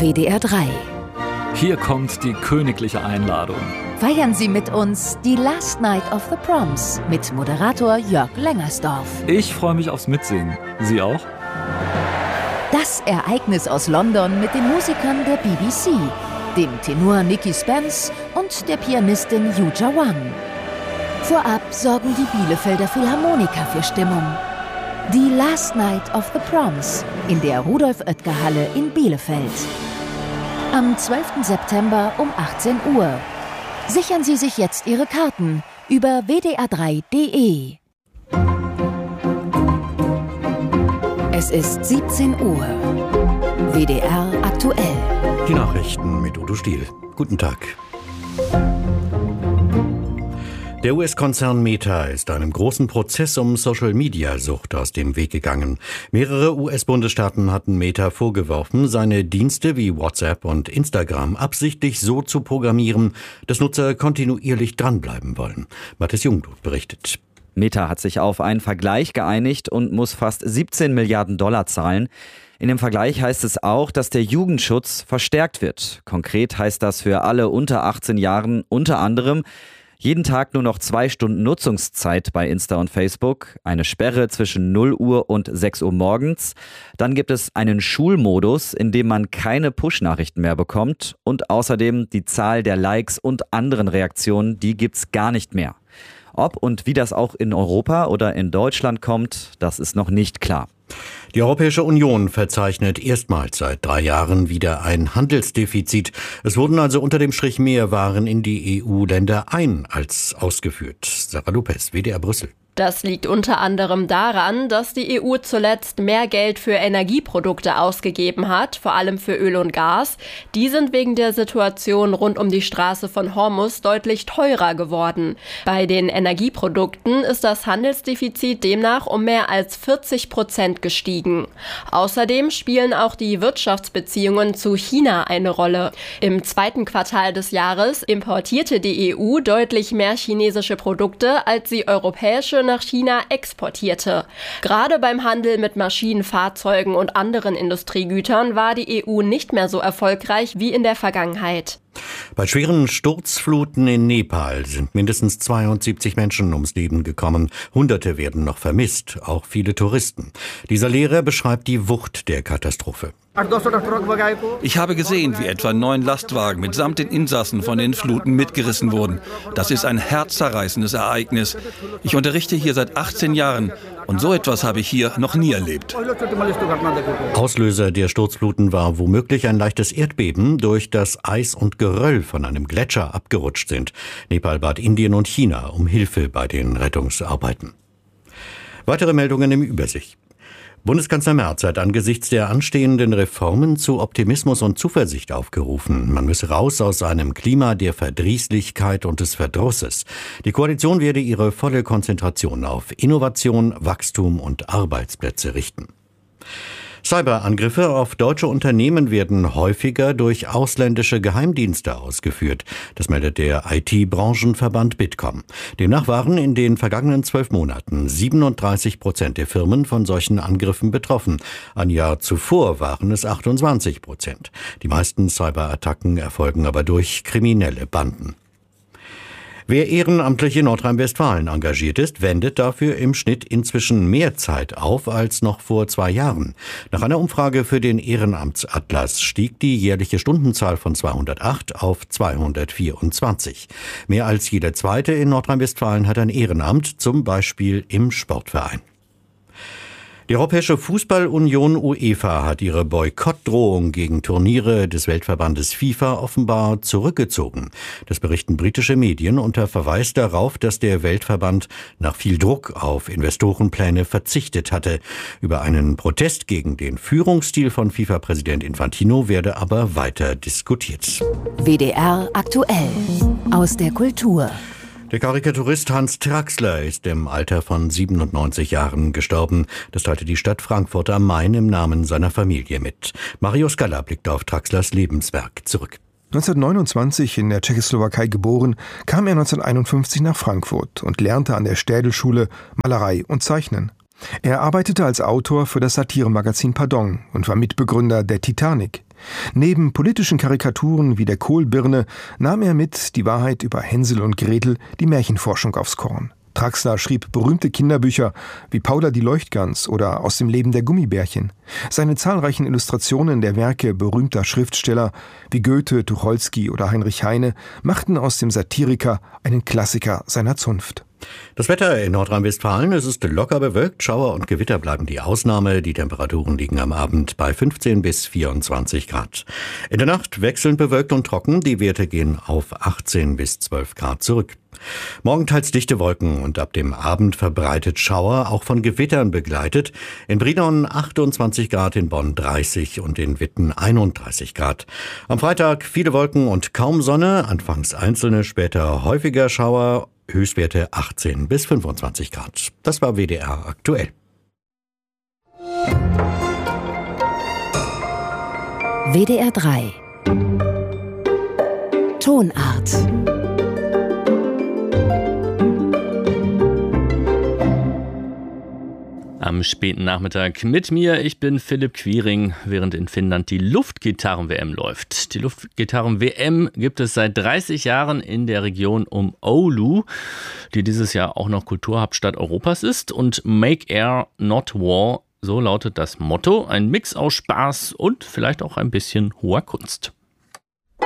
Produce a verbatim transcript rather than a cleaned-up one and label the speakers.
Speaker 1: W D R drei.
Speaker 2: Hier kommt die königliche Einladung.
Speaker 1: Feiern Sie mit uns die Last Night of the Proms mit Moderator Jörg Lengersdorf.
Speaker 2: Ich freue mich aufs Mitsingen. Sie auch?
Speaker 1: Das Ereignis aus London mit den Musikern der B B C, dem Tenor Nicky Spence und der Pianistin Yuja Wang. Vorab sorgen die Bielefelder Philharmoniker für Stimmung. Die Last Night of the Proms in der Rudolf-Oetker-Halle in Bielefeld. Am zwölften September um achtzehn Uhr. Sichern Sie sich jetzt Ihre Karten über w d r drei punkt d e. Es ist siebzehn Uhr. W D R aktuell.
Speaker 3: Die Nachrichten mit Udo Stiel. Guten Tag. Der U S-Konzern Meta ist einem großen Prozess um Social-Media-Sucht aus dem Weg gegangen. Mehrere U S-Bundesstaaten hatten Meta vorgeworfen, seine Dienste wie WhatsApp und Instagram absichtlich so zu programmieren, dass Nutzer kontinuierlich dranbleiben wollen. Mathis Jungdoth berichtet.
Speaker 4: Meta hat sich auf einen Vergleich geeinigt und muss fast siebzehn Milliarden Dollar zahlen. In dem Vergleich heißt es auch, dass der Jugendschutz verstärkt wird. Konkret heißt das für alle unter achtzehn Jahren unter anderem jeden Tag nur noch zwei Stunden Nutzungszeit bei Insta und Facebook, eine Sperre zwischen null Uhr und sechs Uhr morgens. Dann gibt es einen Schulmodus, in dem man keine Push-Nachrichten mehr bekommt. Und außerdem die Zahl der Likes und anderen Reaktionen, die gibt's gar nicht mehr. Ob und wie das auch in Europa oder in Deutschland kommt, das ist noch nicht klar.
Speaker 3: Die Europäische Union verzeichnet erstmals seit drei Jahren wieder ein Handelsdefizit. Es wurden also unter dem Strich mehr Waren in die E U-Länder ein als ausgeführt. Sarah Lopez, W D R Brüssel.
Speaker 5: Das liegt unter anderem daran, dass die E U zuletzt mehr Geld für Energieprodukte ausgegeben hat, vor allem für Öl und Gas. Die sind wegen der Situation rund um die Straße von Hormuz deutlich teurer geworden. Bei den Energieprodukten ist das Handelsdefizit demnach um mehr als vierzig Prozent gestiegen. Außerdem spielen auch die Wirtschaftsbeziehungen zu China eine Rolle. Im zweiten Quartal des Jahres importierte die E U deutlich mehr chinesische Produkte, als sie europäische nach China exportierte. Gerade beim Handel mit Maschinen, Fahrzeugen und anderen Industriegütern war die E U nicht mehr so erfolgreich wie in der Vergangenheit.
Speaker 3: Bei schweren Sturzfluten in Nepal sind mindestens zweiundsiebzig Menschen ums Leben gekommen. Hunderte werden noch vermisst, auch viele Touristen. Dieser Lehrer beschreibt die Wucht der Katastrophe.
Speaker 6: Ich habe gesehen, wie etwa neun Lastwagen mitsamt den Insassen von den Fluten mitgerissen wurden. Das ist ein herzzerreißendes Ereignis. Ich unterrichte hier seit achtzehn Jahren und so etwas habe ich hier noch nie erlebt.
Speaker 3: Auslöser der Sturzfluten war womöglich ein leichtes Erdbeben, durch das Eis und Geröll von einem Gletscher abgerutscht sind. Nepal bat Indien und China um Hilfe bei den Rettungsarbeiten. Weitere Meldungen im Übersicht. Bundeskanzler Merz hat angesichts der anstehenden Reformen zu Optimismus und Zuversicht aufgerufen. Man müsse raus aus einem Klima der Verdrießlichkeit und des Verdrusses. Die Koalition werde ihre volle Konzentration auf Innovation, Wachstum und Arbeitsplätze richten. Cyberangriffe auf deutsche Unternehmen werden häufiger durch ausländische Geheimdienste ausgeführt. Das meldet der I T-Branchenverband Bitkom. Demnach waren in den vergangenen zwölf Monaten siebenunddreißig Prozent der Firmen von solchen Angriffen betroffen. Ein Jahr zuvor waren es achtundzwanzig Prozent. Die meisten Cyberattacken erfolgen aber durch kriminelle Banden. Wer ehrenamtlich in Nordrhein-Westfalen engagiert ist, wendet dafür im Schnitt inzwischen mehr Zeit auf als noch vor zwei Jahren. Nach einer Umfrage für den Ehrenamtsatlas stieg die jährliche Stundenzahl von zweihundertacht auf zweihundertvierundzwanzig. Mehr als jeder Zweite in Nordrhein-Westfalen hat ein Ehrenamt, zum Beispiel im Sportverein. Die Europäische Fußballunion UEFA hat ihre Boykottdrohung gegen Turniere des Weltverbandes FIFA offenbar zurückgezogen. Das berichten britische Medien unter Verweis darauf, dass der Weltverband nach viel Druck auf Investorenpläne verzichtet hatte. Über einen Protest gegen den Führungsstil von FIFA-Präsident Infantino werde aber weiter diskutiert.
Speaker 1: W D R aktuell aus der Kultur.
Speaker 3: Der Karikaturist Hans Traxler ist im Alter von siebenundneunzig Jahren gestorben. Das teilte die Stadt Frankfurt am Main im Namen seiner Familie mit. Mario Scala blickt auf Traxlers Lebenswerk zurück.
Speaker 7: neunzehnhundertneunundzwanzig in der Tschechoslowakei geboren, kam er neunzehnhunderteinundfünfzig nach Frankfurt und lernte an der Städelschule Malerei und Zeichnen. Er arbeitete als Autor für das Satiremagazin Pardon und war Mitbegründer der Titanic. Neben politischen Karikaturen wie der Kohlbirne nahm er mit Die Wahrheit über Hänsel und Gretel die Märchenforschung aufs Korn. Traxler schrieb berühmte Kinderbücher wie Paula die Leuchtgans oder Aus dem Leben der Gummibärchen. Seine zahlreichen Illustrationen der Werke berühmter Schriftsteller wie Goethe, Tucholsky oder Heinrich Heine machten aus dem Satiriker einen Klassiker seiner Zunft.
Speaker 3: Das Wetter in Nordrhein-Westfalen, es ist locker bewölkt, Schauer und Gewitter bleiben die Ausnahme. Die Temperaturen liegen am Abend bei fünfzehn bis vierundzwanzig Grad. In der Nacht wechselnd bewölkt und trocken, die Werte gehen auf achtzehn bis zwölf Grad zurück. Morgen teils dichte Wolken und ab dem Abend verbreitet Schauer, auch von Gewittern begleitet. In Brilon achtundzwanzig Grad, in Bonn dreißig und in Witten einunddreißig Grad. Am Freitag viele Wolken und kaum Sonne, anfangs einzelne, später häufiger Schauer. Höchstwerte achtzehn bis fünfundzwanzig Grad. Das war W D R aktuell.
Speaker 1: W D R drei Tonart.
Speaker 8: Am späten Nachmittag mit mir, ich bin Philipp Quiring, während in Finnland die Luftgitarren-W M läuft. Die Luftgitarren-W M gibt es seit dreißig Jahren in der Region um Oulu, die dieses Jahr auch noch Kulturhauptstadt Europas ist. Und Make Air, Not War, so lautet das Motto. Ein Mix aus Spaß und vielleicht auch ein bisschen hoher Kunst.